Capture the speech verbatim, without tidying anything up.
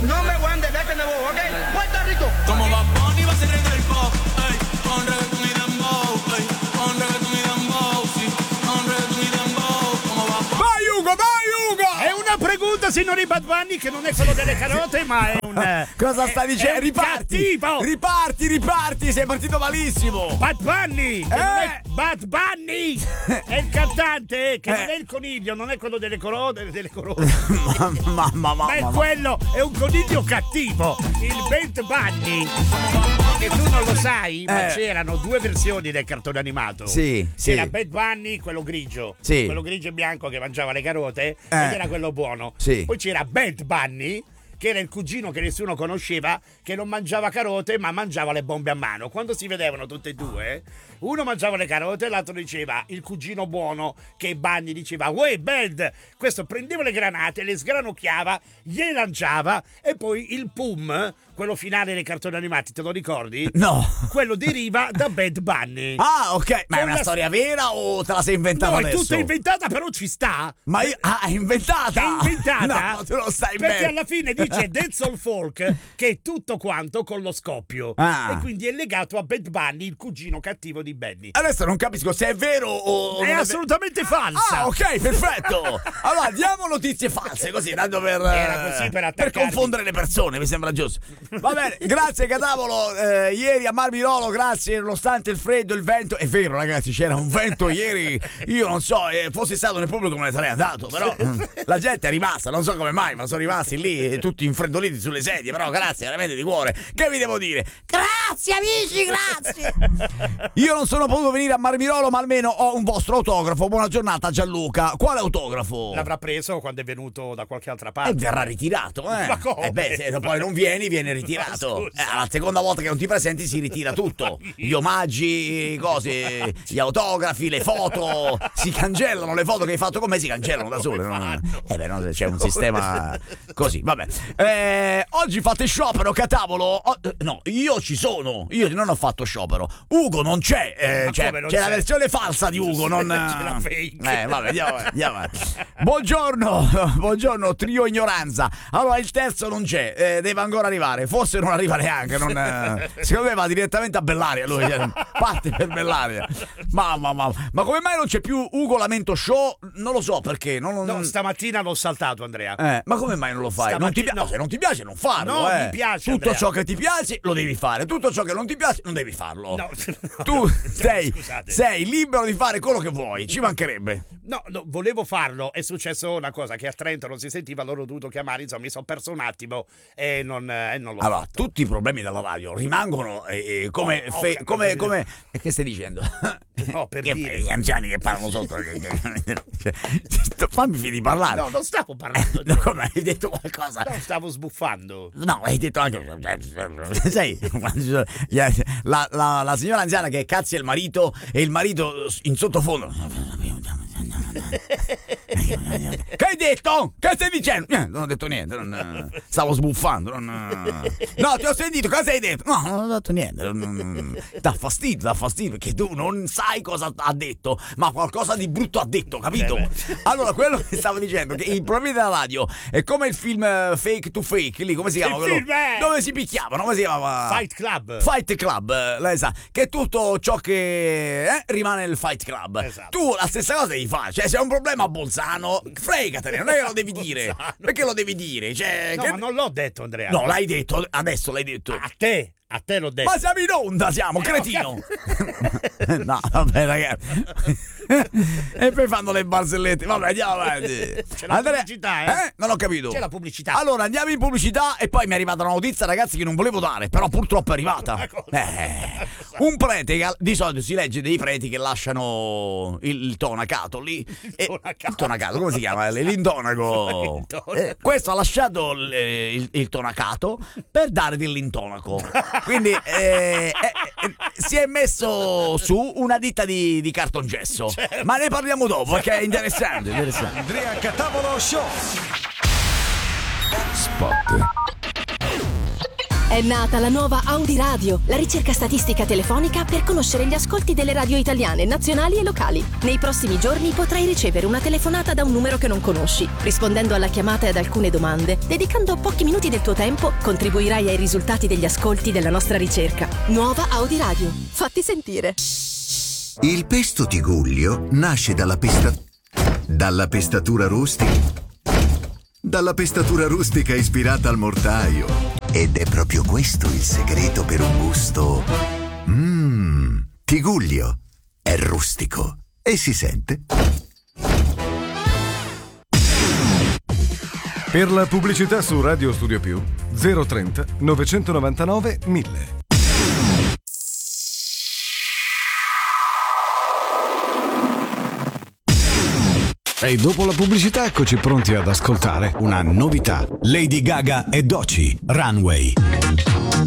no me guande, ve que me voy, ¿ok? Puerto Rico. Como Bad Bunny va a ser rey del pop, ey, con reggaetón y dembow, ey, con reggaetón y dembow, sì, con reggaetón y dembow, como Bad Bunny. Vai Ugo, vai Ugo! È una pregunta, signori Bad Bunny, che non è quello delle carote, ma è un... Cosa stai dicendo? Riparti! Cattivo. Riparti, riparti, sei partito malissimo! Bad Bunny! Che Eh. non è Bad Bunny! È il cantante, che Eh. non è il coniglio, non è quello delle corone, delle corone. Mamma, mamma, Ma è mamma. quello, è un coniglio cattivo, il Bad Bunny. Che tu non lo sai, ma Eh. c'erano due versioni del cartone animato. Sì, sì. C'era Bad Bunny, quello grigio, Sì. quello grigio e bianco che mangiava le carote, ed Eh. era quello buono. Sì. Poi c'era Bad Bunny, che era il cugino che nessuno conosceva, che non mangiava carote ma mangiava le bombe a mano. Quando si vedevano tutte e due, uno mangiava le carote e l'altro diceva, il cugino buono, che Bunny diceva uè Bad, questo prendeva le granate, le sgranocchiava, gliele lanciava e poi il pum, quello finale dei cartoni animati, te lo ricordi? No. Quello deriva da Bad Bunny. Ah, ok. Ma è Con una la- storia vera o te la sei inventata No, è adesso? tutta inventata, però ci sta. Ma io... Ah, è inventata? È inventata? No, tu lo sai perché bene. alla fine dice Denzel Folk che è tutto quanto con lo scoppio. Ah. E quindi è legato a Bad Bunny, il cugino cattivo di Benny. Adesso non capisco se è vero o... È non assolutamente falsa. Ah, ok, perfetto. Allora, diamo notizie false, così, tanto per... Era così per per attaccarmi. confondere le persone, mi sembra giusto. Va bene, grazie Catavolo. Eh, ieri a Marmirolo, grazie, nonostante il freddo, il vento. È vero, ragazzi, c'era un vento ieri. Io non so, eh, fossi stato nel pubblico me ne sarei andato, però la gente è rimasta, non so come mai, ma sono rimasti lì eh, tutti infreddoliti sulle sedie. Però grazie, veramente di cuore. Che vi devo dire? Grazie amici, grazie. Io non sono potuto venire a Marmirolo, ma almeno ho un vostro autografo. Buona giornata Gianluca. Quale autografo? L'avrà preso quando è venuto da qualche altra E parte. verrà ritirato, eh. Ma come? Eh beh, se poi non vieni, viene ritirato. Ma Eh, scusa. alla seconda volta che non ti presenti si ritira tutto. Gli omaggi, cose, gli autografi, le foto. Si cancellano le foto che hai fatto con me, si cancellano da sole. No? Eh beh, no, c'è un sistema così, vabbè. Eh, oggi fate sciopero, Catavolo? Oh, eh, no, io ci sono. Io non ho fatto sciopero. Ugo non c'è. Eh, Ma c'è come non c'è la c'è? versione falsa di Ugo, non... C'è la fake. Eh, vabbè, andiamo avanti, andiamo avanti. Buongiorno, buongiorno, trio ignoranza. Allora, il terzo non c'è, eh, deve ancora arrivare. Forse non arriva neanche. Non, eh, secondo me va direttamente a Bellaria. Lui cioè, parte per Bellaria. Mamma, mamma. Ma come mai non c'è più Ugo Lamento Show? Non lo so perché. Non, non... No, stamattina l'ho saltato, Andrea. Eh, ma come mai non lo fai? Non ti Stamattina- piace? Se non ti piace, non farlo. No, eh. mi piace, Tutto Andrea. ciò che ti piace lo devi fare. Tutto ciò che non ti piace non devi farlo. No, no, Tu no, sei, scusate. sei libero di fare quello che vuoi. Ci mancherebbe. No, no, volevo farlo, è successo una cosa che a Trento non si sentiva, allora ho dovuto chiamare, insomma mi sono perso un attimo e non, eh, non l'ho Allora, fatto. tutti i problemi della radio rimangono eh, eh, come, Oh, fe- oh, come, oh, come... E che stai dicendo? No, per Che dire. gli anziani che parlano sotto. Fammi finire di parlare. No, non stavo parlando di... No, come hai detto qualcosa? No, stavo sbuffando. No, hai detto anche. Sai, la, la, la signora anziana che cazzia il marito e il marito in sottofondo. Che hai detto? Che stai dicendo? Eh, non ho detto niente, non, stavo sbuffando. Non, no, ti ho sentito, cosa hai detto? No, non ho detto niente. Non, dà fastidio, dà fastidio perché tu non sai cosa ha detto, ma qualcosa di brutto ha detto, capito? Eh Allora, quello che stavo dicendo, che il problema della radio è come il film eh, Fake to Fake, lì come si chiama? Che quello? film è? Dove si picchiavano, come si chiamava? Fight Club. Fight Club, eh, lei sa, che tutto ciò che eh, rimane nel Fight Club. Esatto. Tu la stessa cosa devi fare, cioè se hai un problema a Bolzano, fregatene, non è che lo devi dire. Bolzano. Perché lo devi dire? Cioè, No, che- ma non l'ho detto, Andrea. No, l'hai detto, adesso l'hai detto. A te, a te l'ho detto. Ma siamo in onda, siamo, Eh, cretino. No, vabbè, ragazzi. E poi fanno le barzellette. Vabbè, andiamo avanti. C'è la pubblicità, eh? Non ho capito. C'è la pubblicità. Allora, andiamo in pubblicità e poi mi è arrivata una notizia, ragazzi, che non volevo dare, però purtroppo è arrivata. Ma cosa? Eh, un prete, che di solito si legge dei preti che lasciano il, il tonacato lì. Il tonacato. il tonacato, come si chiama? L'intonaco. L'intonaco. Eh, questo ha lasciato il, il, il tonacato per dare dell'intonaco. Quindi eh, eh, eh, si è messo su una ditta di, di cartongesso. Ma ne parliamo dopo perché è interessante, interessante. Andrea Catavolo Show. Spot. È nata la nuova Audi Radio, la ricerca statistica telefonica per conoscere gli ascolti delle radio italiane, nazionali e locali. Nei prossimi giorni potrai ricevere una telefonata da un numero che non conosci. Rispondendo alla chiamata e ad alcune domande, dedicando pochi minuti del tuo tempo, contribuirai ai risultati degli ascolti della nostra ricerca. Nuova Audi Radio. Fatti sentire. Il pesto Tigullio nasce dalla pesta... dalla pestatura rustica. Dalla pestatura rustica ispirata al mortaio. Ed è proprio questo il segreto per un gusto... Mmm, Tigullio. È rustico. E si sente. Per la pubblicità su Radio Studio Più, zero trenta novecentonovantanove mille. E dopo la pubblicità eccoci pronti ad ascoltare una novità. Lady Gaga e Doechii, Runway.